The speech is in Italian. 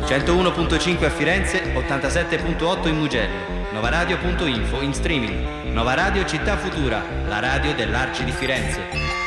101.5 a Firenze, 87.8 in Mugello. Novaradio.info in streaming. Nova Radio Città Futura, la radio dell'Arci di Firenze.